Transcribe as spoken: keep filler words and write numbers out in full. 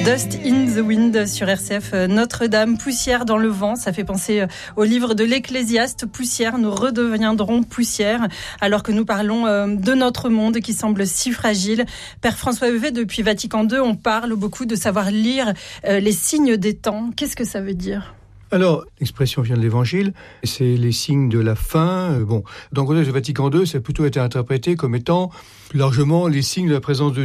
Dust in the Wind sur R C F. Notre-Dame, poussière dans le vent, ça fait penser au livre de l'Ecclésiaste. Poussière, nous redeviendrons poussière, alors que nous parlons de notre monde qui semble si fragile. Père François Heuvet, depuis Vatican deux, on parle beaucoup de savoir lire les signes des temps. Qu'est-ce que ça veut dire ? Alors, l'expression vient de l'Évangile, c'est les signes de la fin. Bon, dans le contexte de Vatican deux, ça a plutôt été interprété comme étant largement les signes de la présence de